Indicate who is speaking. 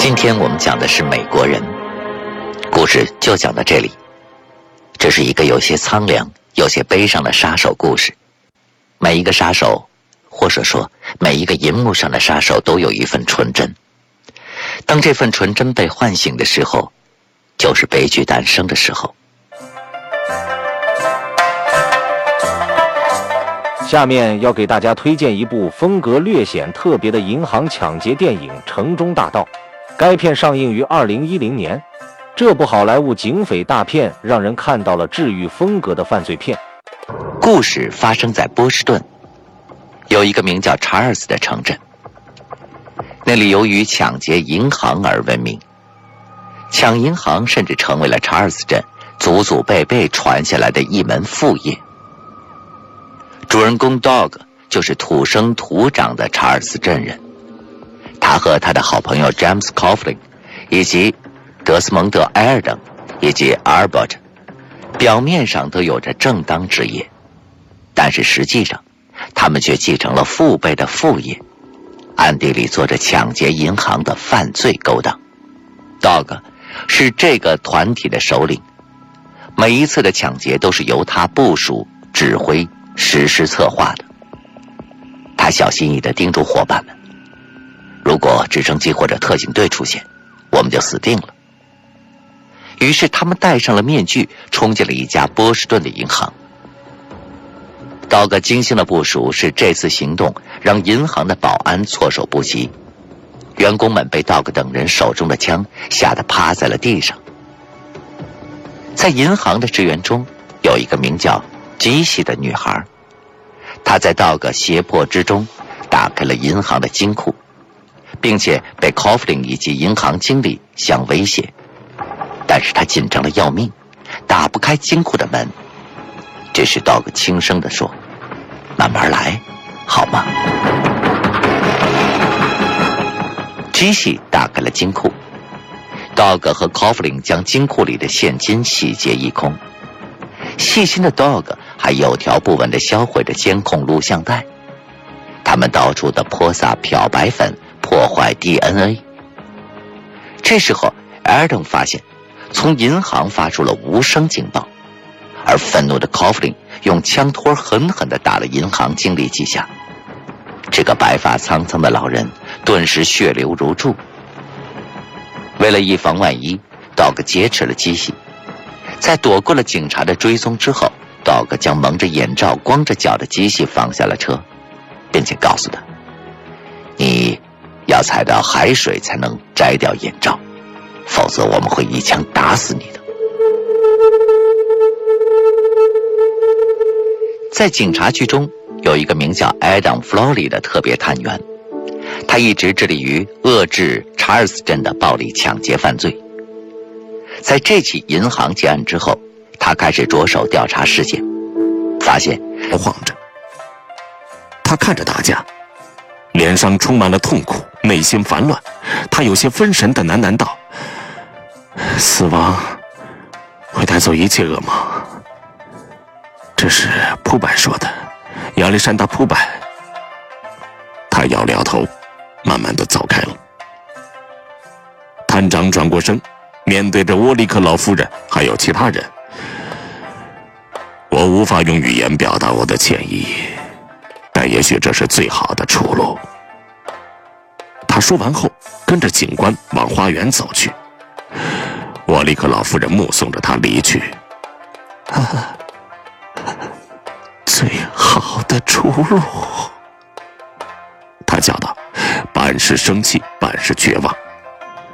Speaker 1: 今天我们讲的是美国人，故事就讲到这里。这是一个有些苍凉、有些悲伤的杀手故事。每一个杀手，或者说每一个银幕上的杀手，都有一份纯真。当这份纯真被唤醒的时候，就是悲剧诞生的时候。
Speaker 2: 下面要给大家推荐一部风格略显特别的银行抢劫电影《城中大盗》。该片上映于2010年。这部好莱坞警匪大片让人看到了治愈风格的犯罪片。
Speaker 1: 故事发生在波士顿，有一个名叫查尔斯的城镇，那里由于抢劫银行而闻名。抢银行甚至成为了查尔斯镇祖祖辈辈传下来的一门副业。主人公 Dog 就是土生土长的查尔斯镇人，他和他的好朋友 James Coughlin 以及德斯蒙德·埃尔登以及 Albert 表面上都有着正当职业，但是实际上他们却继承了父辈的副业，暗地里做着抢劫银行的犯罪勾当。 Dog 是这个团体的首领，每一次的抢劫都是由他部署、指挥、实施策划的。他小心翼翼地叮嘱伙伴们，如果直升机或者特警队出现，我们就死定了。于是他们戴上了面具，冲进了一家波士顿的银行。道格精心的部署使这次行动让银行的保安措手不及，员工们被道格等人手中的枪吓得趴在了地上。在银行的职员中有一个名叫基西的女孩，她在道格胁迫之中打开了银行的金库，并且被 Coughlin 以及银行经理相威胁，但是他紧张的要命，打不开金库的门。这时 Dog 轻声地说，慢慢来好吗？基西打开了金库， Dog 和 Coughlin 将金库里的现金洗劫一空。细心的 Dog 还有条不紊地销毁着监控录像带，他们到处的泼洒漂白粉，破坏 DNA。 这时候 Erdon 发现从银行发出了无声警报，而愤怒的 Coughlin 用枪托狠狠地打了银行经理几下。这个白发苍苍的老人顿时血流如注。为了以防万一， Dog 劫持了基西。在躲过了警察的追踪之后， Dog 将蒙着眼罩光着脚的基西放下了车，并且告诉他，你要踩到海水才能摘掉眼罩，否则我们会一枪打死你的。在警察局中有一个名叫 Adam Flowley 的特别探员，他一直致力于遏制查尔斯镇的暴力抢劫犯罪。在这起银行劫案之后，他开始着手调查事件，发现
Speaker 3: 晃着，他看着大家，脸上充满了痛苦，内心烦乱。他有些分神地喃喃道，死亡会带走一切噩梦。这是扑柏说的，亚历山大扑柏。他摇了摇头，慢慢地走开了。探长转过身，面对着沃利克老夫人还有其他人，我无法用语言表达我的歉意，但也许这是最好的出路。他说完后，跟着警官往花园走去。沃利克老夫人目送着他离去。最好的出路，他叫道，半是生气，半是绝望。